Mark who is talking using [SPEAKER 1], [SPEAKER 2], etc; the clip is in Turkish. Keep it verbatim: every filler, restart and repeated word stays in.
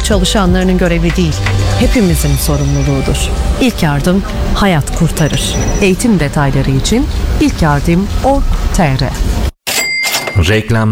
[SPEAKER 1] sağlık çalışanlarının görevi değil, hepimizin sorumluluğudur. İlk yardım hayat kurtarır. Eğitim detayları için ilk yardım nokta org nokta tr.
[SPEAKER 2] Reklam